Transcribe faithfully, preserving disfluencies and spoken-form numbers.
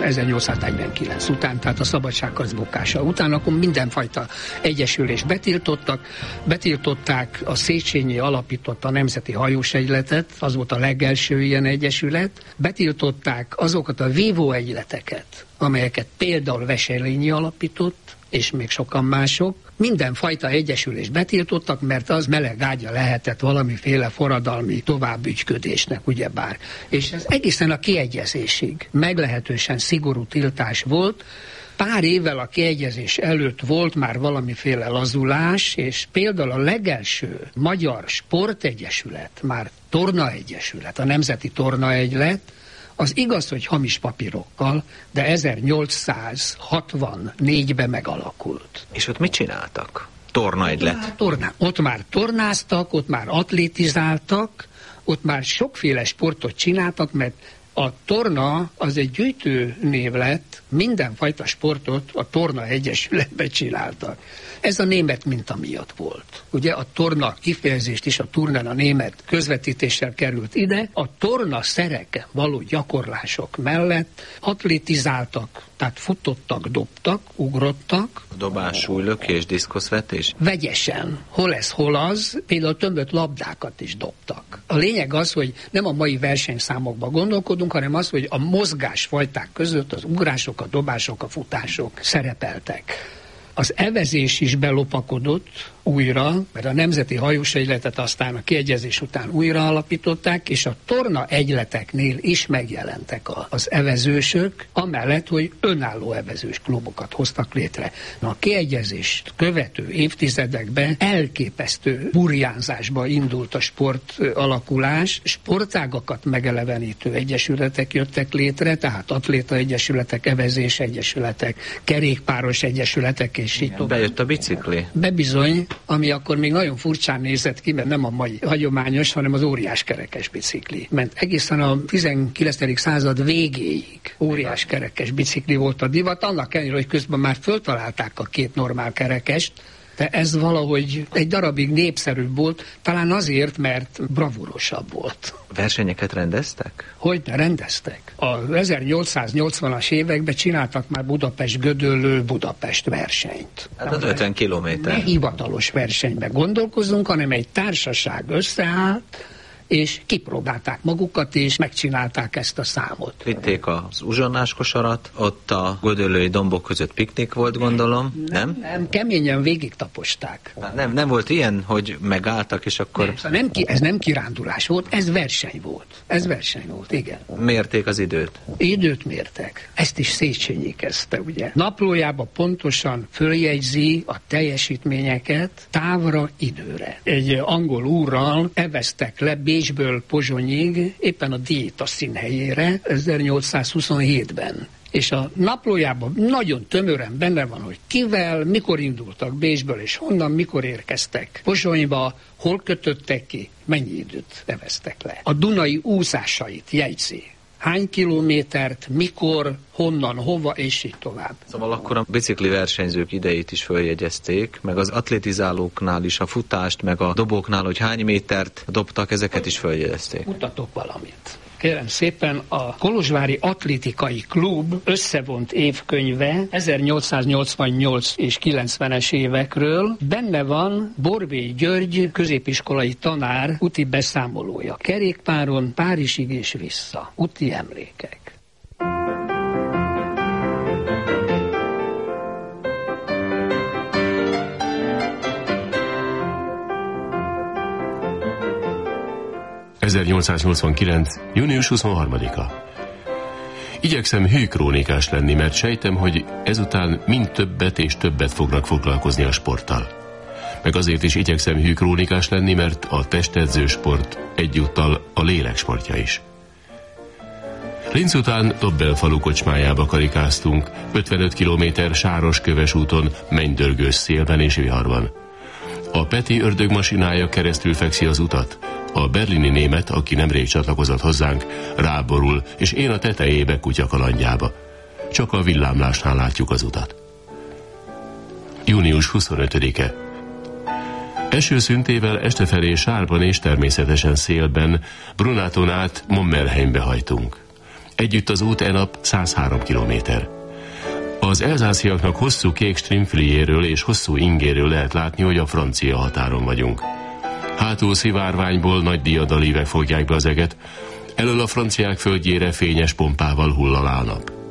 ezernyolcszáznegyvenkilenc után, tehát a szabadságharc bukása után, akkor mindenfajta egyesülést betiltottak, betiltották, a Széchenyi alapította a Nemzeti Hajósegyletet, az volt a legelső ilyen egyesület, betiltották azokat a vívóegyleteket, amelyeket például Wesselényi alapított, és még sokan mások, mindenfajta egyesülést betiltottak, mert az meleg ágya lehetett valamiféle forradalmi továbbügyködésnek, ugyebár. És ez egészen a kiegyezésig meglehetősen szigorú tiltás volt. Pár évvel a kiegyezés előtt volt már valamiféle lazulás, és például a legelső magyar sportegyesület, már tornaegyesület, a Nemzeti Tornaegylet, az igaz, hogy hamis papírokkal, de ezernyolcszázhatvannégyben megalakult. És ott mit csináltak? Tornaegylet? Torná, ott már tornáztak, ott már atlétizáltak, ott már sokféle sportot csináltak, mert a torna az egy gyűjtő név lett, mindenfajta sportot a Torna Egyesületben csináltak. Ez a német minta miatt volt. Ugye a torna kifejezést is a turnán a német közvetítéssel került ide, a torna szereken való gyakorlások mellett atlétizáltak, tehát futottak, dobtak, ugrottak. Dobás, súlylökés, diszkoszvetés? Vegyesen. Hol ez, hol az, például tömböt labdákat is dobtak. A lényeg az, hogy nem a mai versenyszámokban gondolkodunk, hanem az, hogy a mozgásfajták között az ugrások, a dobások, a futások szerepeltek. Az evezés is belopakodott újra, mert a Nemzeti Hajósegyletet aztán a kiegyezés után újra alapították, és a torna egyleteknél is megjelentek a, az evezősök, amellett, hogy önálló evezős klubokat hoztak létre. Na, a kiegyezést követő évtizedekben elképesztő burjánzásba indult a sport alakulás, sportágakat megelevenítő egyesületek jöttek létre, tehát atléta egyesületek, evezés egyesületek, kerékpáros egyesületek, és így tovább. Bejött a bicikli? Bebizony, ami akkor még nagyon furcsán nézett ki, mert nem a mai hagyományos, hanem az óriáskerekes bicikli. Mert egészen a tizenkilencedik század végéig óriáskerekes bicikli volt a divat, annak ellenére, hogy közben már föltalálták a két normál kerekest, de ez valahogy egy darabig népszerűbb volt, talán azért, mert bravúrosabb volt. Versenyeket rendeztek? Hogyne, rendeztek. Az ezernyolcszáznyolcvanas években csináltak már Budapest-Gödöllő-Budapest versenyt. Hát az ötven kilométer. Ne hivatalos versenyben gondolkozunk, hanem egy társaság összeállt, és kipróbálták magukat, és megcsinálták ezt a számot. Vitték az uzsonnás kosarat, ott a gödöllői dombok között piknik volt, gondolom, nem? Nem, nem keményen végig taposták. Nem, nem volt ilyen, hogy megálltak, és akkor... Nem, szóval nem ki, ez nem kirándulás volt, ez verseny volt. Ez verseny volt, igen. Mérték az időt? Időt mértek. Ezt is Széchenyi kezdte, ugye. Naplójában pontosan följegyzi a teljesítményeket távra, időre. Egy angol úrral eveztek le Bécsből Pozsonyig, éppen a diéta színhelyére, ezernyolcszázhuszonhétben. És a naplójában nagyon tömören benne van, hogy kivel, mikor indultak Bécsből, és honnan, mikor érkeztek Pozsonyba, hol kötöttek ki, mennyi időt eveztek le. A Dunai úszásait jegyzi. Hány kilométert, mikor, honnan, hova, és így tovább. Szóval akkor a bicikli versenyzők idejét is följegyezték, meg az atlétizálóknál is a futást, meg a dobóknál, hogy hány métert dobtak, ezeket is följegyezték. Mutatok valamit. Kérem szépen, a Kolozsvári Atlétikai Klub összevont évkönyve ezernyolcszáznyolcvannyolc és kilencvenes évekről. Benne van Borbély György középiskolai tanár úti beszámolója. Kerékpáron Párizsig és vissza. Úti emlékek. ezernyolcszáznyolcvankilenc. június huszonharmadika. Igyekszem hőkrónikás lenni, mert sejtem, hogy ezután mind többet és többet fognak foglalkozni a sporttal. Meg azért is igyekszem hőkrónikás lenni, mert a testedző sport egyúttal a lélek sportja is. Linz után Dobbel falu kocsmájába karikáztunk, ötvenöt kilométer sáros köves úton, mennydörgős szélben és viharban. A Peti ördögmasinája keresztül fekszi az utat. A berlini német, aki nemrég csatlakozott hozzánk, ráborul, és én a tetejébe kutyakalandjába. Csak a villámlásnál látjuk az utat. június huszonötödike. Esőszüntével estefelé sárban és természetesen szélben Brunáton át Mommelheimbe hajtunk. Együtt az út e nap száz három kilométer. Az elzásziaknak hosszú kék strimfliéről és hosszú ingéről lehet látni, hogy a francia határon vagyunk. Hátul szivárványból nagy diadalívek fogják be az eget, elől a franciák földjére fényes pompával hull alá a nap.